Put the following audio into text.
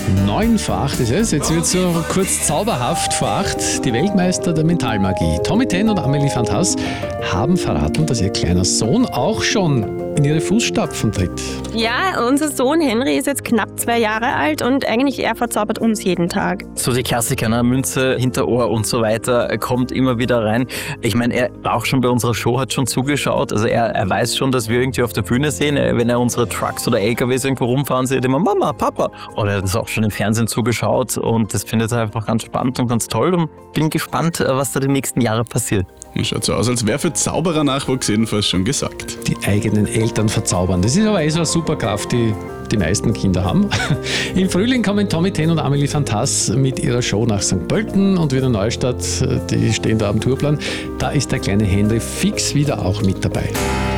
9 vor 8 ist es. Jetzt wird so kurz zauberhaft vor 8. Die Weltmeister der Mentalmagie, Tommy Ten und Amelie van Haas, haben verraten, dass ihr kleiner Sohn auch schon in ihre Fußstapfen tritt. Ja, unser Sohn Henry ist jetzt knapp 2 Jahre alt und eigentlich er verzaubert uns jeden Tag. So die Klassiker, ne? Münze hinter Ohr und so weiter, kommt immer wieder rein. Ich meine, er war auch schon bei unserer Show, hat schon zugeschaut. Also er weiß schon, dass wir irgendwie auf der Bühne sehen. Wenn er unsere Trucks oder LKWs irgendwo rumfahren sieht, immer Mama, Papa. Oder er hat uns auch schon im Fernsehen zugeschaut und das findet er einfach ganz spannend und ganz toll und bin gespannt, was da die nächsten Jahre passiert. Schaut so aus, als wäre für Zauberer-Nachwuchs jedenfalls schon gesagt. Die eigenen Eltern verzaubern. Das ist aber so eine Superkraft, die die meisten Kinder haben. Im Frühling kommen Tommy Ten und Amelie van Haas mit ihrer Show nach St. Pölten und Wiener Neustadt. Die stehen da am Tourplan. Da ist der kleine Henry fix wieder auch mit dabei.